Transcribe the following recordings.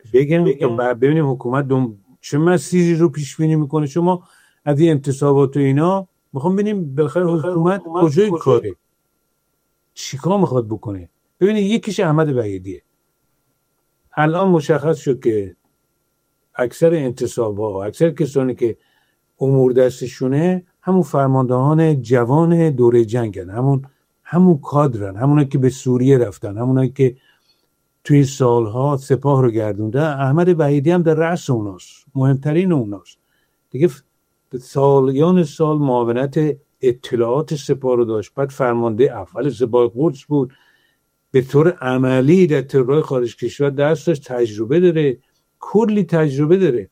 بگم که ببینیم حکومت چه مسیری رو پیش بینی میکنه. شما از این انتصابات و اینا میخوام ببینیم بالاخره حکومت کجای کاره، چیکار میخواد بکنه. ببینید یکیش احمد وحیدیه. الان مشخص شد که اکثر انتصاب‌ها، اکثر کسانی که امور دستشونه همون فرماندهان جوان دوره جنگن، همون کادرن، همونایی که به سوریه رفتن، همونایی که توی سالها سپاه رو گردونده. احمد وحیدی هم در رأس اوناست، مهمترین اوناست دیگه. سالیان سال معاونت اطلاعات سپاه رو داشت، بعد فرمانده اول سپاه قدس بود، به طور عملی در ترورهای خارج کشور دست داشت، تجربه داره، کلی تجربه داره.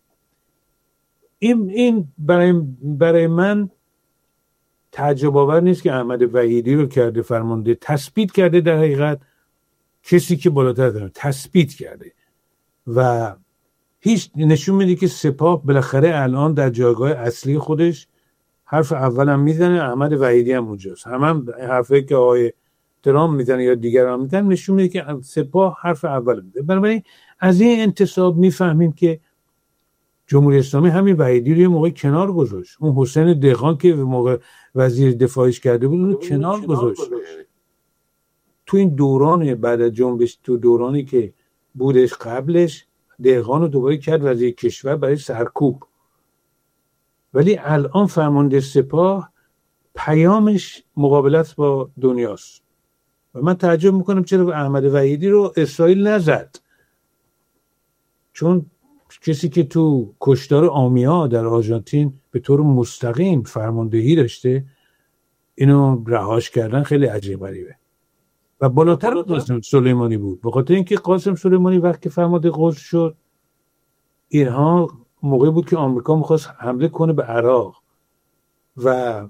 این برای من تعجب آور نیست که احمد وحیدی رو کرده فرمانده، تثبیت کرده، در حقیقت کسی که بالاتر داره تثبیت کرده و هیچ نشون میده که سپاه بالاخره الان در جایگاه اصلی خودش حرف اولم میزنه. احمد وحیدی هم اونجاست. هم حرفی که آقای ترام میزنه یا دیگران میزنن نشون میده که سپاه حرف اول میده. بنابراین از این انتصاب میفهمیم که جمهوری اسلامی همین وحیدی رو یه موقع کنار گذاشت. اون حسین دهقان که موقع وزیر دفاعش کرده بود اون کنار گذاشت. تو این دوران بعد از جنبش، تو دورانی که بودش قبلش، دهقان رو دوباره کرد وزیر کشور برای سرکوب. ولی الان فرمانده سپاه پیامش مقابلت با دنیاست و من تعجب میکنم چرا احمد وحیدی رو اسرائیل نزد. چون کسی که تو کشتار آمیا در آرژانتین به طور مستقیم فرماندهی داشته، اینو رهاش کردن خیلی عجیب غریبه. و بالاتر قاسم سلیمانی بود، به خاطر اینکه قاسم سلیمانی وقتی فرمانده قدس شد، اینها موقعی بود که آمریکا میخواست حمله کنه به عراق و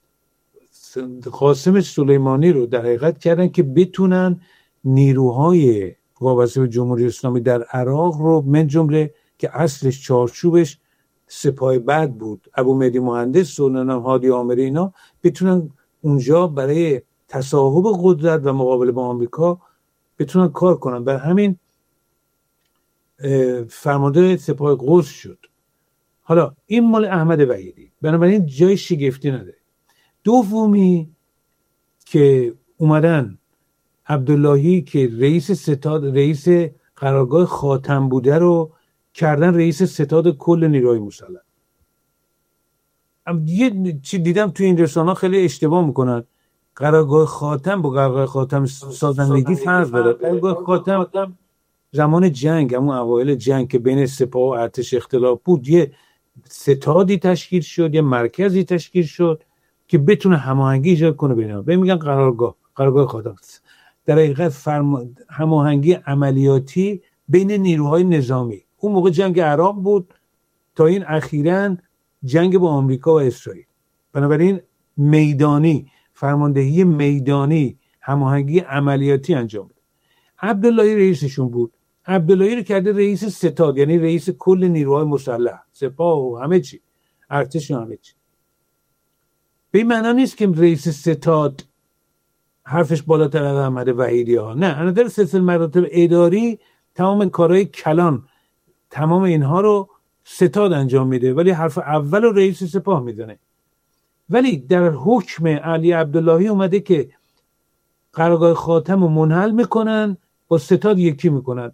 قاسم سلیمانی رو در حقیقت کردن که بتونن نیروهای وابسته به جمهوری اسلامی در عراق رو، من جمله که اصلش چارچوبش سپاه بعد بود، ابو مهدی مهندس و هادی آمری، اینا بتونن اونجا برای تصاحب قدرت و مقابله با آمریکا بتونن کار کنن. برای همین فرمانده سپاه قدس شد. حالا این مال احمد وحیدی، بنابراین جای شگفتی نداره. دومی که اومدن عبداللهی که رئیس ستاد، رئیس قرارگاه خاتم بوده رو کردن رئیس ستاد کل نیروهای مسلح. یه چی دیدم توی این رسانه‌ها خیلی اشتباه میکنن، قرارگاه خاتم با قرارگاه خاتم سازندگی فرق داره. قرارگاه خاتم زمان جنگ، همون اوایل جنگ که بین سپاه و ارتش اختلاف بود، یه ستادی تشکیل شد، یه مرکزی تشکیل شد که بتونه هماهنگی ایجاد کنه بینها. به میگن قرارگاه خاتم. در حقیقت هماهنگی عملیاتی بین نیروهای نظامی. اون موقع جنگ عراق بود تا این اخیراً جنگ با آمریکا و اسرائیل. بنابراین میدانی، فرماندهی میدانی، هماهنگی عملیاتی انجام بده. عبداللهی رئیسشون بود. عبداللهی رو کرده رئیس ستاد، یعنی رئیس کل نیروهای مسلح، سپاه و همه چی، ارتش و همه چی. به این معنی نیست که رئیس ستاد حرفش بالاتر از احمد وحیدی ها. نه، انا در سلسله مراتب اداری تمام کارهای کلان، تمام اینها رو ستاد انجام میده، ولی حرف اول رو رئیس سپاه میزنه. ولی در حکم علی عبداللهی اومده که قرارگاه خاتم رو منحل میکنن، با ستاد یکی میکنن.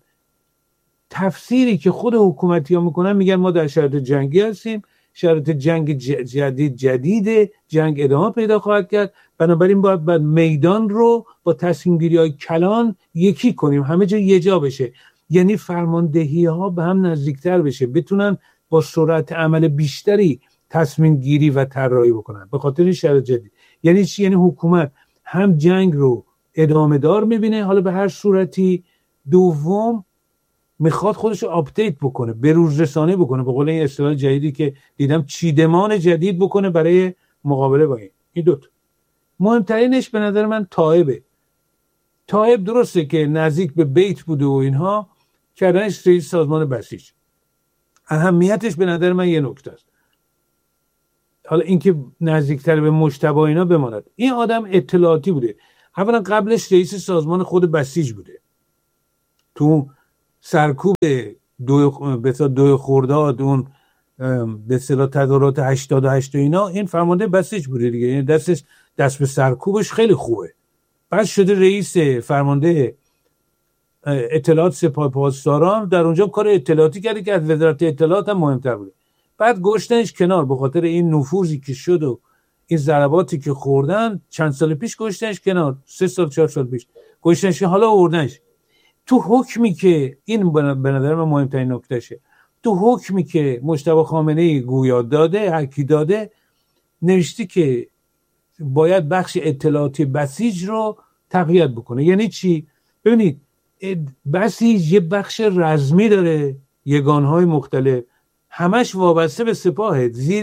تفسیری که خود حکومتی ها میکنن، میگن ما در شرایط جنگی هستیم، شرایط جنگ جدید جنگ ادامه پیدا خواهد کرد، بنابراین باید میدان رو با تصمیم گیری های کلان یکی کنیم، همه جا یه جا بشه، یعنی فرماندهی ها به هم نزدیکتر بشه، بتونن با سرعت عمل بیشتری تصمیم گیری و طراحی بکنن. به خاطر این شرایط جدید یعنی چی؟ یعنی حکومت هم جنگ رو ادامه دار میبینه، حالا به هر صورتی، دوم میخواد خودش رو آپدیت بکنه، به روز رسانه بکنه، به قول این اصطلاح جدیدی که دیدم، چیدمان جدید بکنه برای مقابله با این دوتا. مهمترینش به نظر من طائبه. طائب درسته که نزدیک به بیت بوده و اینها، کردنش رئیس سازمان بسیج. اهمیتش به نظر من یه نکته است. حالا اینکه نزدیکتر به مجتبی اینا بماند. این آدم اطلاعاتی بوده. اولا قبلش رئیس سازمان خود بسیج بوده. تو سرکوب دو خرداد اون به اصطلاح تظاهرات 88 و اینا، این فرمانده بسیج بوده دیگه، یعنی دست به سرکوبش خیلی خوبه. بعد شده رئیس فرمانده اطلاعات سپاه پاسداران، در اونجا کار اطلاعاتی کرده که از وزارت اطلاعات هم مهمتر بوده. بعد گشتنش کنار به خاطر این نفوذی که شد و این ضرباتی که خوردن، چند سال پیش گشتنش کنار، 3 سال 4 سال پیش گشتنش، حالا آوردنش تو حکمی که این به نظر من مهمترین نکتهشه، تو حکمی که مجتبی خامنه‌ای گویا داده، هرکی داده، نوشته که باید بخش اطلاعاتی بسیج رو تقویت بکنه. یعنی چی؟ ببینید بسیج یه بخش رزمی داره، یگانهای مختلف، همش وابسته به سپاهه، زیر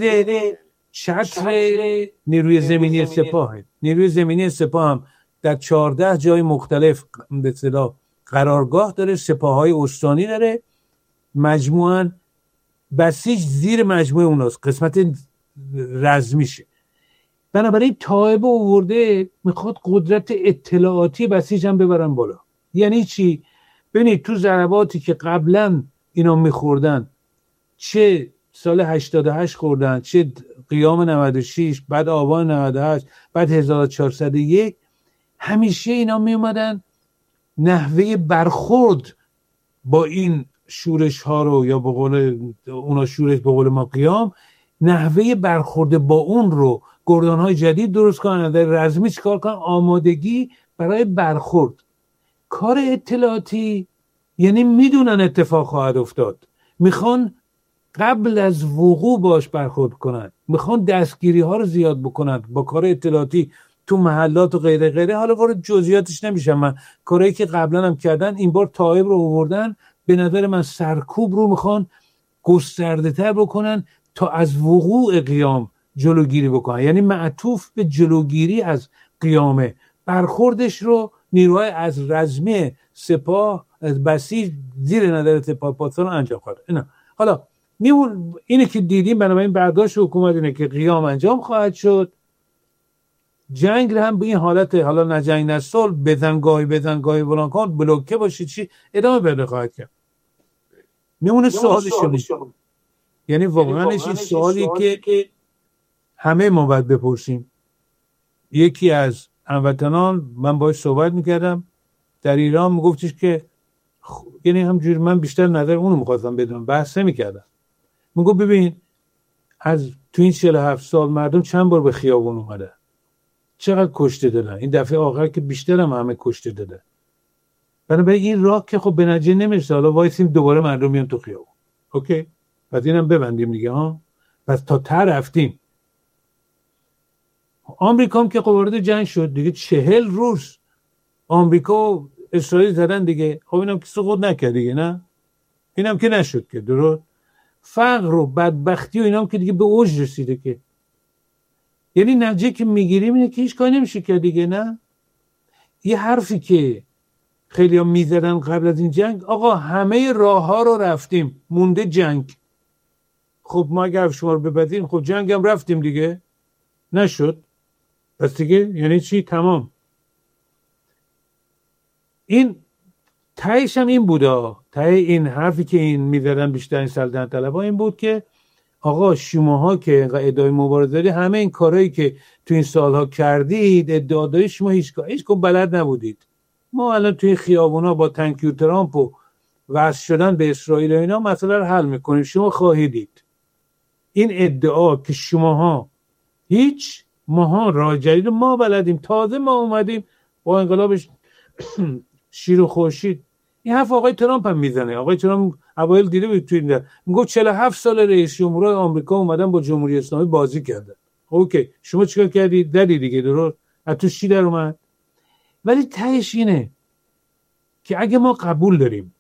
چتر نیروی زمینی سپاهه. نیروی زمینی سپاه هم در 14 جای مختلف به اصطلاح قرارگاه داره، سپاههای استانی داره، مجموعاً بسیج زیر مجموعه اوناست، قسمت رزمیشه. بنابراین تائب آورده میخواد قدرت اطلاعاتی بسیج هم ببرن بالا. یعنی چی؟ ببینید تو ضرباتی که قبلا اینا میخوردن، چه سال 88 خوردن، چه قیام 96، بعد آبان 98، بعد 1401، همیشه اینا میومدن نحوه برخورد با این شورش ها رو، یا به قول اونا شورش، به قول ما قیام، نحوه برخورد با اون رو گردان های جدید درست کنن، در رزمی چیکار کنن، آمادگی برای برخورد. کار اطلاعاتی یعنی میدونن اتفاق خواهد افتاد، میخوان قبل از وقوع باش برخورد کنن، میخوان دستگیری ها رو زیاد بکنن با کار اطلاعاتی تو محلات و غیره غیره. حالا وارد جزئیاتش نمیشم من، کاری که قبلا هم کردن این بار تائب رو آوردن، به نظر من سرکوب رو میخوان گسترده تر بکنن تا از وقوع قیام جلوگیری بکنن، یعنی معطوف به جلوگیری از قیامه. برخوردش رو نیروهای از رزمی سپاه از بسیج زیر نظر سپاه پاسداران انجام خواهد. اینا حالا اینه که دیدیم. بنابراین برداشت حکومت اینه که قیام انجام خواهد شد، جنگ رو هم به این حالت، حالا نه جنگ نه صلح، بزنگاهی فلان کن، بلوکه باشه، چی ادامه بده خواهد کرد. میمونه سوال شما، یعنی واقعا این سوالی که همه ما باید بپرسیم. یکی از هموطنان من باهاش صحبت میکردم در ایران، میگفتش که یعنی همجوری من بیشتر نظر اونو میخواستم بدونم، بحث نمیکردم. میگفت ببین از تو این 47 سال مردم چند بار به خیابون اومده، چقدر کشته دادن، این دفعه آخر که بیشتر هم همه کشته داده. بنابراین این راه که خب به نتیجه نمیرسه، حالا وایسیم دوباره مردم میان تو خیابون. اوکی، پس اینم ببندیم دیگه ها. پس تا رفتیم. آمریکا هم که خب وارد جنگ شد دیگه، 40 روز آمریکا و اسرائیل زدن دیگه. خب اینم که سقوط نکرد دیگه، نه اینم که نشد که. درست فقر و بدبختی و اینام که دیگه به اوج رسیده که، یعنی نتیجه که میگیریم اینه که هیچ کاری نمیشه کرد دیگه. نه یه حرفی که خیلی ها میزدن قبل از این جنگ، آقا همه راه ها رو رفتیم، مونده جنگ. خب ما اگر شما رو ببندیم، خب جنگ هم رفتیم دیگه، نشد، پس دیگه یعنی چی؟ تمام. این تهش هم این بوده، ته این حرفی که این میزدن بیشتر این سلطنت طلبها این بود که آقا شماها که ادعای مبارزه دارید، همه این کارهایی که تو این سالها کردید، ادعا دارید، شما هیچ بلد نبودید. ما الان توی خیابونا با تانک و ترامپ و وصل شدن به اسرائیل و اینا مسئله رو حل میکنیم، شما خواهیدید. این ادعا که شماها هیچ، ماها راه جدید ما بلدیم، تازه ما اومدیم با انقلاب شیر و خورشید. این حرف آقای ترامپ هم میزنه. آقای ترامپ اوایل دیده بود تو این میگه 47 سال رئیس جمهورای آمریکا اومدن با جمهوری اسلامی بازی کردن. اوکی، شما چیکار کردید؟ دادی دیگه، درست؟ از تو چی در اومد؟ ولی تهش اینه که اگه ما قبول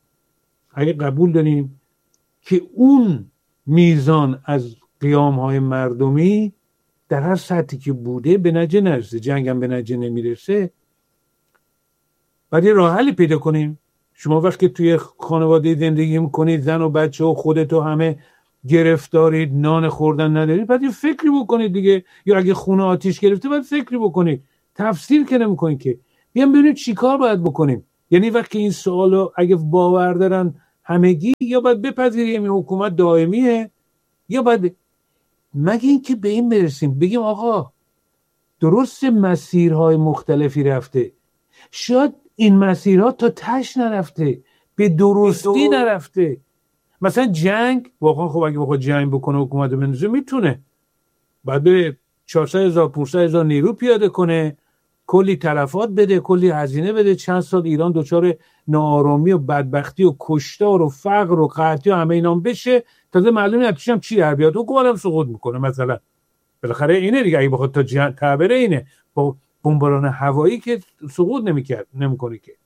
داریم که اون میزان از قیام‌های مردمی در هر سطحی که بوده به نتیجه نرسه، جنگ هم به نتیجه نمیرسه، بعد یه راه حلی پیدا کنیم. شما وقتی توی خانواده زندگی میکنید، زن و بچه و خودت و همه گرفتارید، نان خوردن ندارید، بعد یه فکری بکنید دیگه. یا اگه خونه آتیش گرفته، بعد فکری بکنید. تفسیر که نمیکنید که. بیام ببینید چی کار باید بکنیم. یعنی وقتی این سوالو اگه باور دارن همگی، یا باید بپذیریم این حکومت دائمیه، یا باید مگه اینکه به این برسیم بگیم آقا درست مسیرهای مختلفی رفته، شاید این مسیرها تا تش نرفته، به درستی نرفته. مثلا جنگ واقعا خب اگه بخواد جنگ بکنه حکومت بندازه میتونه، بعد به 400,000 500,000 نیرو پیاده کنه، کلی تلفات بده، کلی هزینه بده، چند سال ایران دچار ناآرامی و بدبختی و کشتار و فقر و قحطی و همه اینا بشه، تازه معلومه نتیجه‌ش هم چی در بیاد، حکومت هم سقوط میکنه مثلا. بالاخره اینه دیگه، اگه بخواد تا تعبیر اینه با بمباران هوایی که سقوط نمیکنه که.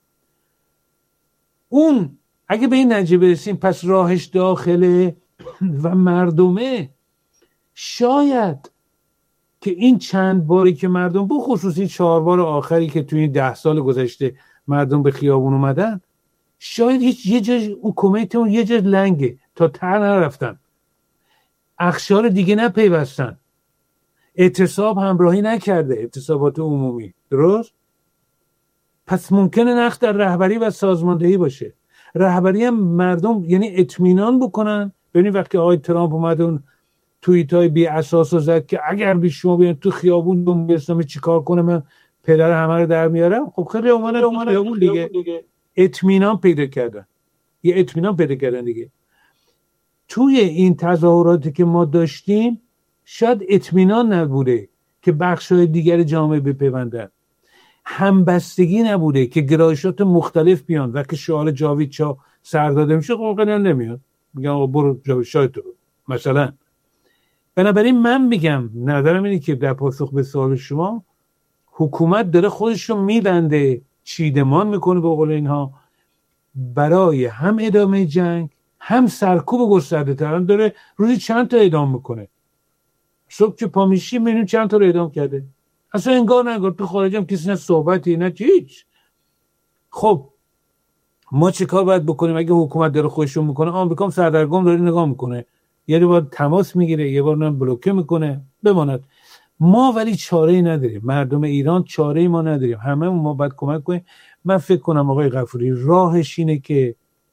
اون اگه به این نتیجه برسیم پس راهش داخله و مردمه، شاید که این چند باری که مردم بخصوص این 4 بار آخری که توی این 10 سال گذشته مردم به خیابون اومدن، شاید هیچ یه جای اون کمیته یه جای لنگه، تا ته نرفتن، اخشار دیگه نپیوستن، اعتصاب همراهی نکرده، اعتصابات عمومی، درست؟ پس ممکنه نقص در رهبری و سازماندهی باشه. رهبری هم مردم یعنی اطمینان بکنن. ببینید وقتی آقای ترامپ اومد اون توییتای بی اساس رو زد که اگر به شما بیان تو خیابون جمهوری اسلامی چیکار کنه من پدر همه رو در میارم، خب خیلی اومدن خیابون دیگه، اطمینان پیدا کردن، یه اطمینان پیدا کردن دیگه. توی این تظاهراتی که ما داشتیم شاید اطمینان نبوده که بخش‌های دیگر جامعه بپیوندن، همبستگی نبوده که گرایشات مختلف بیان و که شعار جاوید چا سر داده میشه، خب قطعا نمیاد، میگن برو جاوید شاه تو مثلا. بنابراین من میگم نظرم اینه که در پاسخ به سوال شما، حکومت داره خودش رو میبنده، چیدمان میکنه به قول اینها، برای هم ادامه جنگ هم سرکوب گسترده تر. داره روزی چند تا اعدام میکنه، صبح که پا میشی میبینیم چند تا رو اعدام کرده، اصلا انگار تو خارج هم کسی نه صحبتی نه هیچ. خب ما چه کار باید بکنیم اگه حکومت داره خودشون میکنه؟ آمریکا هم سردرگم داره نگاه میکنه، یه بار تماس میگیره، یه بار هم بلوکه میکنه، بماند. ما ولی چاره‌ای نداریم، مردم ایران چاره‌ای ما نداریم، همه ما باید کمک کنیم. من فکر کنم آقای غفوری راهش اینه که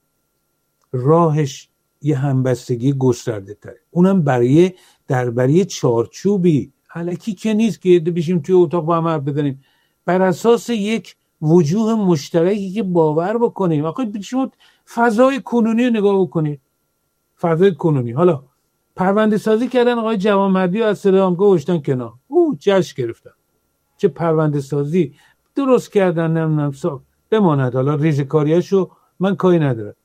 راهش یه همبستگی گسترده تره، اونم برای چارچوبی الکی که نیست که بشیم توی اتاق با هم حرف بزنیم، بر اساس یک وجوه مشترکی که باور بکنیم. آقا شما فضای کنونی رو نگاه بکنید، فضای کنونی، حالا پرونده سازی کردن آقای جوانمردی و از سلامگاه گذاشتن کنار، جشن گرفتن، چه پرونده سازی درست کردن، نمیدونم بماند، حالا ریزکاریاشو من کاری ندارم.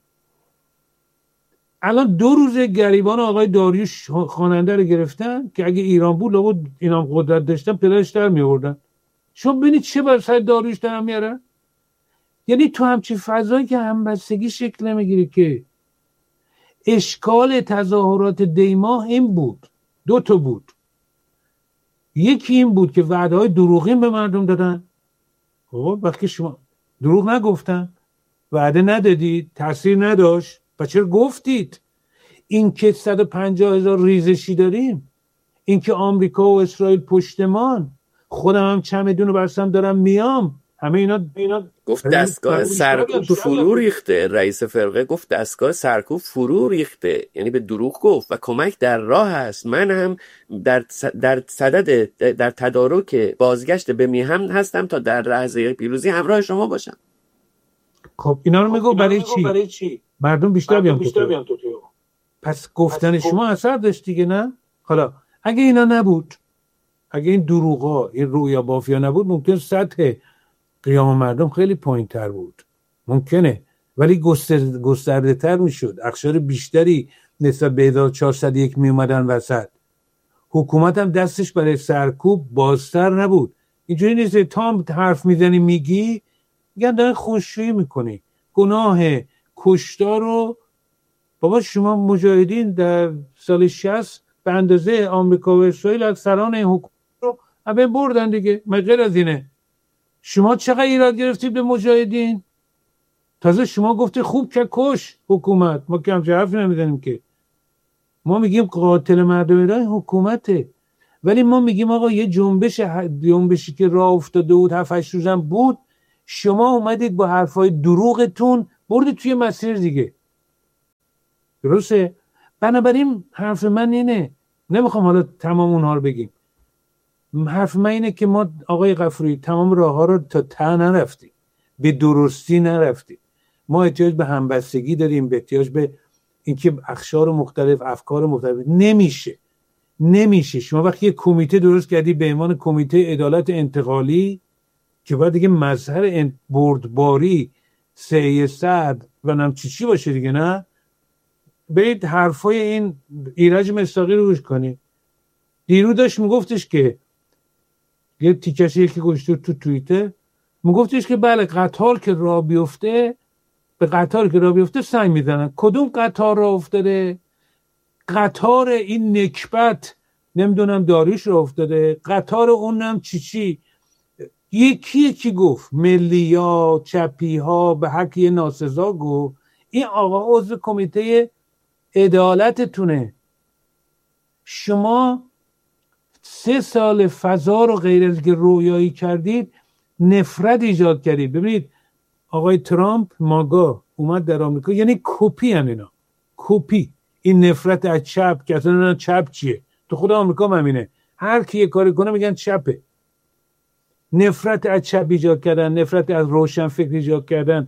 الان 2 روز گریبان آقای داریوش خواننده رو گرفتن که اگه ایران بود لابد اینا قدرت داشتن پدرش در می آوردن. شما ببینید چه بر سر داریوش در میارن. یعنی تو همچین فضایی که همبستگی شکل نمیگیره. که اشکال تظاهرات دیماه این بود، 2 تا بود. یکی این بود که وعده‌های دروغین به مردم دادن. خب وقتی شما دروغ نگفتن، وعده ندادید، تاثیر نداشت، پس چرا گفتید؟ این که 150,000 ریزشی داریم، این که آمریکا و اسرائیل پشتمان، خودم هم چمدون رو برسم دارم میام، همه اینا گفت دستگاه سرکوب فرو ریخته. رئیس فرقه گفت دستگاه سرکوب فرو ریخته، یعنی به دروغ گفت و کمک در راه است. من هم در صدد در تدارک بازگشت به میهن هستم تا در لحظه پیروزی همراه شما باشم. خب اینا رو میگو برای چی؟ مردم بیشتر بیان تو. پس گفتن شما اثر داشت دیگه، نه؟ حالا اگه اینا نبود، اگه این دروغا، این رویا بافیا نبود، ممکن سطح قیام مردم خیلی پایین تر بود، ممکنه، ولی گسترده تر میشد، اقشار بیشتری نسبت به 1401 می اومدن وسط. حکومت هم دستش برای سرکوب بازتر نبود. اینجوری نیست تا حرف میزنی میگی میگن داره خوشویی میکنی، گناه کشتار رو بابا شما مجاهدین در سال 60 به اندازه آمریکا و اسرائیل از سران این حکومت رو همه بردن دیگه، مگر از اینه؟ شما چقدر ایراد گرفتید به مجاهدین؟ تازه شما گفتی خوب که کش حکومت، ما که همچه حرفی نمیزنیم که، ما میگیم قاتل مردم ایران حکومته، ولی ما میگیم آقا یه جنبشی که راه افتاده بود 7-8 روزم بود، شما اومدید با حرفای دروغتون بردید توی مسیر دیگه. درسته؟ بنابراین حرف من اینه، نمیخوام حالا تمام اونها رو بگیم، حرف من اینه که ما آقای غفوری تمام راه ها رو تا ته نرفتیم، به درستی نرفتیم. ما احتیاج به همبستگی داریم، به احتیاج به اینکه اقشار مختلف، افکار مختلف. نمیشه شما وقتی یک کمیته درست کردی به عنوان کمیته عدالت انتقالی که باید دیگه مظهر بردباری سیاست و نم چی باشه دیگه، نه برید حرفای این ایرج مصداقی رو گوش کنید. دیرو داشت میگفتش که یه تیکش یکی گوشت تو توییتر میگفتش که بله قطار که راه بیفته، به قطار که راه بیفته سنگ میزنن. کدوم قطار راه افتاده؟ قطار این نکبت نمیدونم داریوش راه افتاده، قطار اونم چی یکی گفت ملی ها چپی ها به حق یه ناسزا گفت. این آقا عضو کمیته عدالتتونه. شما 3 سال فضا رو غیر از که رویایی کردید نفرت ایجاد کردید. ببینید آقای ترامپ ماگا اومد در آمریکا، یعنی کپی هم اینا، کپی این نفرت از چپ که اصلا چپ چیه تو خود آمریکا همینه، هر کی یه کاری کنه میگن چپه. نفرت از چپ ایجاد کردن، نفرت از روشن فکر ایجاد کردن،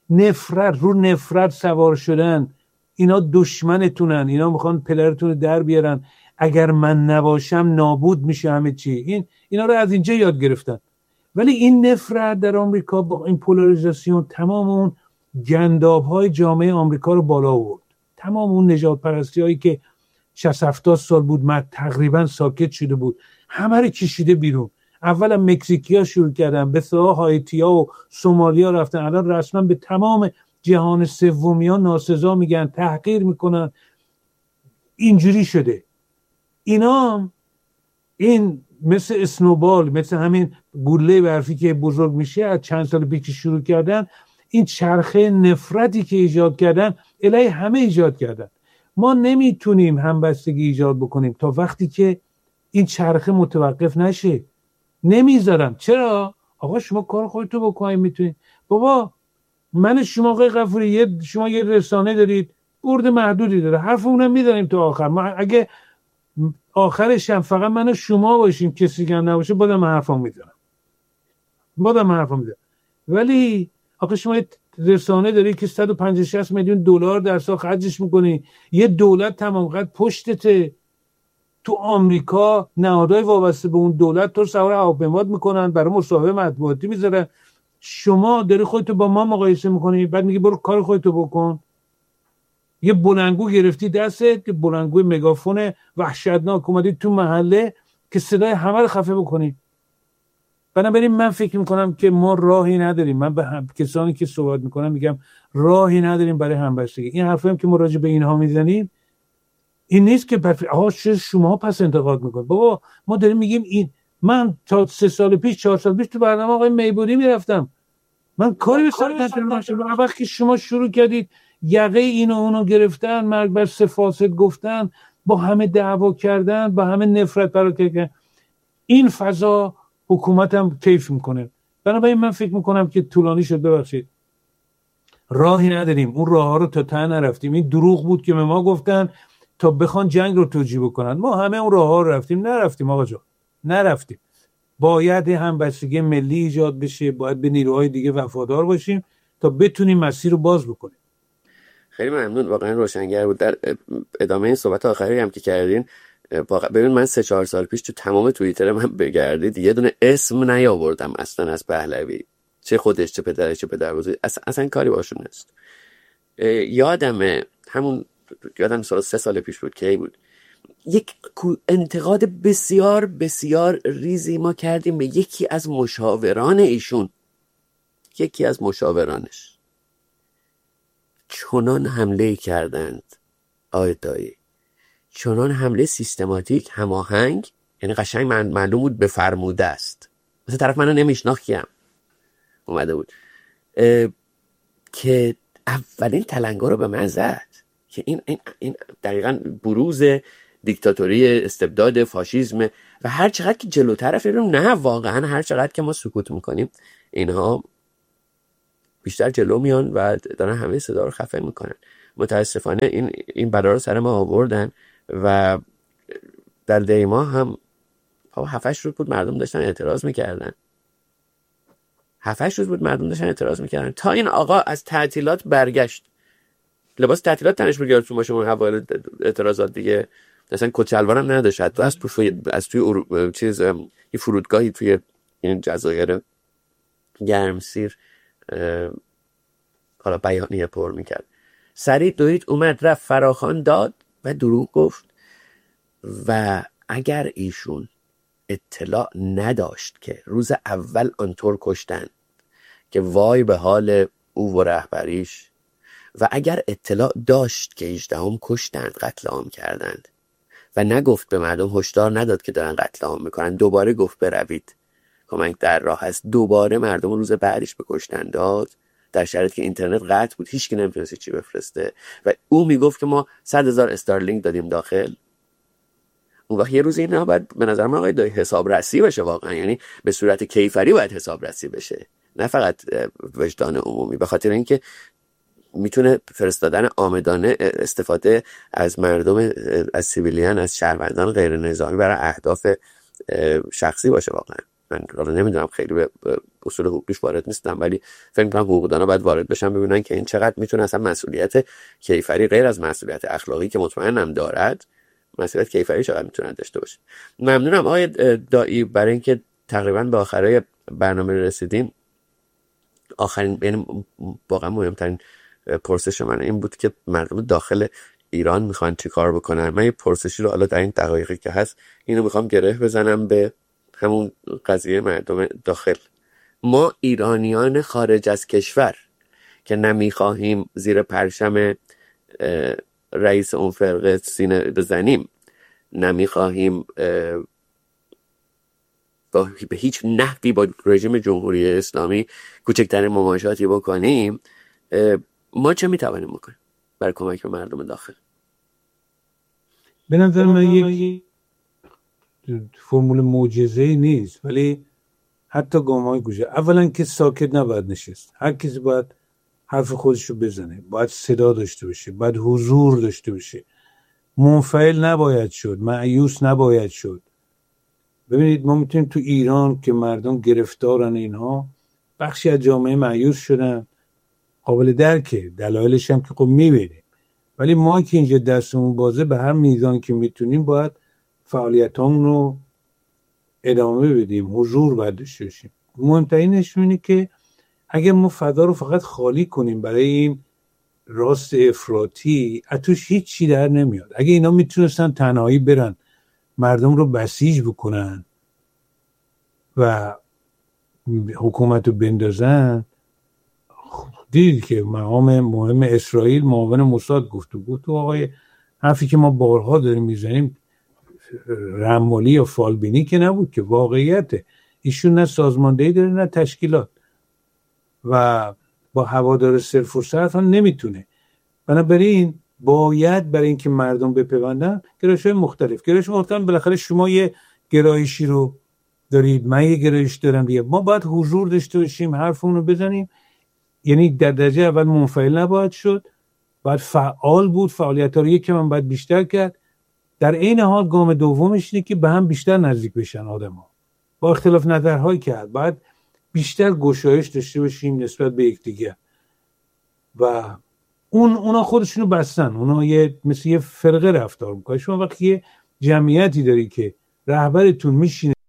نفرت سوار شدن. اینا دشمنتونن، اینا میخوان پدرتون رو در بیارن، اگر من نباشم نابود میشه همه چی. اینا رو از اینجا یاد گرفتن. ولی این نفرت در آمریکا با این پولاریزاسیون تمام اون گنداب‌های جامعه آمریکا رو بالا آورد. تمام اون نژاد پرستی‌هایی که 60-70 سال بود تقریبا ساکت شده بود، همه رو کشیده بیرون. اولا مکزیکی‌ها شروع کردن، به سوی هایتی‌ها و سومالیا رفتن، الان رسما به تمام جهان سومی‌ها ناسزا میگن، تحقیر میکنن. اینجوری شده. اینا این مثل اسنوبال، مثل همین گوله برفی که بزرگ میشه، از چند سال پیش شروع کردن، این چرخه نفرتی که ایجاد کردن الهی همه ایجاد کردن. ما نمیتونیم همبستگی ایجاد بکنیم تا وقتی که این چرخه متوقف نشه. نمیذارم. چرا؟ آقا شما کار خودتو بکنید، میتونید. بابا من شما آقای غفوری شما یه رسانه دارید، برد محدودی داره، حرفمون میذاریم تا آخر. ما اگه آخرش هم فقط من و شما باشیم، کسی که نباشه، بازم حرفم میذارم. ولی آقا شما یه رسانه داری که 150-60 میلیون دلار در سال خرجش میکنی، یه دولت تمام قد پشتته. تو آمریکا نهادهای وابسته به اون دولت تو سوار هواپیما میکنن، برای مصاحبه مطبوعاتی میذارن. شما داری خودتو با ما مقایسه میکنی، بعد میگی برو کار خودتو بکن. یه بلندگو گرفتی دستت، که بلندگوی مگافون وحشتناک، اومدی تو محله که صدای همه رو خفه بکنی. بنابراین من فکر میکنم که ما راهی نداریم. من به کسانی که صحبت میکنم میگم راهی نداریم برای همبستگی. این حرفی هم که ما راجع به اینها میزنیم این نیست که آقا شما پس انتقاد میکنید. بابا ما داریم میگیم این. من تا 3 سال پیش 4 سال پیش تو برنامه آقای میبودی میرفتم، من کاری به سر نداشتم. وقتی شما شروع کردید یقه اینو اونو گرفتن، مرگ بر 3 فاسد گفتن، با همه دعوا کردن، با همه نفرت برات کردن، این فضا حکومتم کیف میکنه. بنابراین من فکر میکنم که طولانی شد. ببخشید راهی نداریم، اون راه ها رو تا ته نرفتیم. این دروغ بود که به ما گفتن تا بخوان جنگ رو توجیه بکنن. ما همه اون راه ها رو نرفتیم آقا جان، نرفتیم. باید همبستگی ملی ایجاد بشه، باید به نیروهای دیگه وفادار باشیم تا بتونیم مسیر رو باز بکنیم. خیلی ممنون، واقعا روشنگر بود. در ادامه این صحبت آخری هم که کردین، ببین من 3-4 سال پیش تو تمام توییتر من بگردید یه دونه اسم نیاوردم اصلا از پهلوی، چه خودش چه پدرش چه پدربزرگش، اصلا کاری باشون نیست. یادم سال 3 سال پیش بود که بود یک انتقاد بسیار بسیار ریزی ما کردیم به یکی از مشاوران ایشون. یکی از مشاورانش چنان حمله کردند آیدایی، چنان حمله سیستماتیک، هماهنگ، یعنی قشنگ معلوم بود بفرموده است. مثلا طرف منو نمیشناختیم اومده بود که اولین تلنگر رو به من زد که این دقیقاً بروز دیکتاتوری، استبداد، فاشیسم. و هر چقدر که جلوتر رفتیم، نه واقعا هر چقدر که ما سکوت میکنیم اینها بیشتر جلو میان و دارن همه صدا رو خفه میکنن. متاسفانه این بلا رو سر ما آوردن و در دیما هم 7-8 روز بود مردم داشتن اعتراض میکردن. 7-8 روز بود مردم داشتن اعتراض میکردن تا این آقا از تعطیلات برگشت. لباس تعطیلات تنش بود، یادتون باشه اون اوایل اعتراضات دیگه مثلا کچلوار هم نداشت، حتی از توی یه فرودگاهی توی این جزایر گرمسیر حالا بیانیه پر میکرد. سریع دوید اومد رفت فراخوان داد و دروغ گفت. و اگر ایشون اطلاع نداشت که روز اول آنطور کشتن که وای به حال او و رهبریش، و اگر اطلاع داشت که 18 کشتند، قتل عام کردند و نگفت به مردم، هشدار نداد که دارن قتل عام میکنن، دوباره گفت بروید کمک در راه است، دوباره مردم روز بعدش به کشتن داد در شرایطی که اینترنت قطع بود، هیچ کی نمیتونست چی بفرسته و او میگفت که ما 100,000 استارلینک دادیم داخل. اون وقت یه روز اینا باید به نظر من آقای دایی حسابرسی بشه واقعا، یعنی به صورت کیفری باید حسابرسی بشه، نه فقط وجدان عمومی، به خاطر اینکه میتونه فرستادن آمدانه استفاده از مردم، از سیویلیان، از شهروندان غیر نظامی برای اهداف شخصی باشه. واقعا من حالا نمیدونم، خیلی به اصول حقوقیش وارد نیستم، ولی فکر می‌کنم حقوقدانا باید وارد بشن ببینن که این چقدر میتونه اصلا مسئولیت کیفری غیر از مسئولیت اخلاقی که مطمئنم دارد، مسئولیت کیفری چقدر میتونه داشته باشه. ممنونم آقای دایی برای اینکه تقریبا به آخرای برنامه رسیدیم. آخرین یعنی واقعا مهمترین پرسش من این بود که مردم داخل ایران میخوان چی کار بکنن. من یه پرسشی رو حالا در این دقایقی که هست اینو میخوام گره بزنم به همون قضیه مردم داخل. ما ایرانیان خارج از کشور که نمیخواهیم زیر پرچم رئیس اون فرقه سینه بزنیم، نمیخواهیم به هیچ نحوی با رژیم جمهوری اسلامی کوچکترین مماشاتی بکنیم، ما چه میتوانیم بکنیم برای کمک به مردم داخل؟ به نظر من یک فرمول معجزه‌ای نیست، ولی حتی گام‌های کوچک. اولا که ساکت نباید نشست، هر کسی باید حرف خودش رو بزنه، باید صدا داشته باشه، باید حضور داشته باشه، منفعل نباید شد، مایوس نباید شد. ببینید ما میتونیم تو ایران که مردم گرفتارن، اینها بخشی از جامعه مایوس شدن، قابل درکه، دلایلش هم که خب میبینیم، ولی ما که اینجا دستمون بازه به هر میزان که میتونیم باید فعالیتامون رو ادامه بدیم، حضور باید داشته باشیم. مهمترینش اینه که اگه ما فضا رو فقط خالی کنیم برای این راست افراطی، اتوش هیچ چی در نمیاد. اگه اینا میتونستن تنهایی برن مردم رو بسیج بکنن و حکومت رو بندازن، دیدید که مقام مهم اسرائیل معاون موساد گفت آقای حرفی که ما بارها داریم میزنیم رمالی یا فالبینی که نبود، که واقعیته. ایشون نه سازماندهی داره نه تشکیلات و با هوادار صرف و صرف هم نمیتونه. بنابراین باید برای اینکه مردم بپیوندن گرایش‌های مختلف بالاخره شما یه گرایشی رو دارید، من یه گرایش دارم دیگه، ما باید حضور داشته باشیم، حرفمون رو بزنیم. یعنی در درجه اول منفعل نباید شد، باید فعال بود، فعالیت‌ها رو یکم هم باید بیشتر کرد. در این حال گام دومش اینه که به هم بیشتر نزدیک بشن آدم‌ها، با اختلاف نظرهای کرد، باید بیشتر گشایش داشته باشیم نسبت به یکدیگر. و اونا خودشونو بستن، اونا مثل یه فرقه رفتار میکنن. شما وقتی یه جمعیتی داری که رهبرتون میشینه